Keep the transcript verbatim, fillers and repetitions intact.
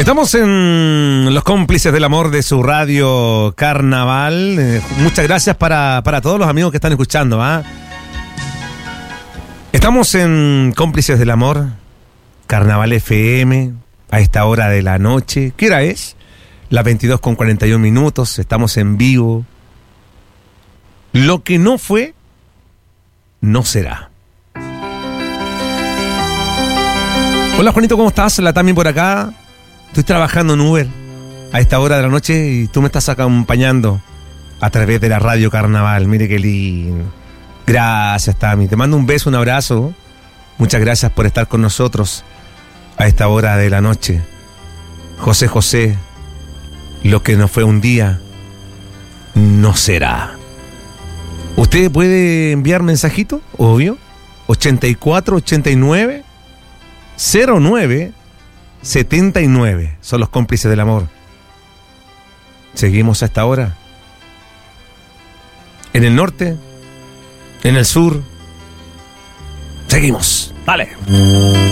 Estamos en Los Cómplices del Amor de su radio Carnaval. Eh, muchas gracias para, para todos los amigos que están escuchando. ¿eh? Estamos en Cómplices del Amor, Carnaval F M, a esta hora de la noche. ¿Qué hora es? Las veintidós con cuarenta y un minutos. Estamos en vivo. Lo que no fue, no será. Hola Juanito, ¿cómo estás? La Tami por acá. Estoy trabajando en Uber a esta hora de la noche y tú me estás acompañando a través de la radio Carnaval. Mire qué lindo. Gracias, Tami. Te mando un beso, un abrazo. Muchas gracias por estar con nosotros a esta hora de la noche. José José, lo que no fue un día, no será. ¿Usted puede enviar mensajito? Obvio. ochenta y cuatro ochenta y nueve cero nueve setenta y nueve. Son los Cómplices del Amor. Seguimos a esta hora. En el norte, en el sur. Seguimos. Dale.